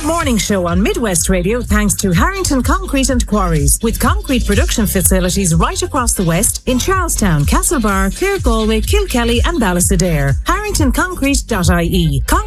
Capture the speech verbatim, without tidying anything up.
Mid-morning show on Midwest Radio thanks to Harrington Concrete and Quarries, with concrete production facilities right across the West in Charlestown, Castlebar, Clare, Galway, Kilkelly and Ballysadare. harrington concrete dot I E. Con-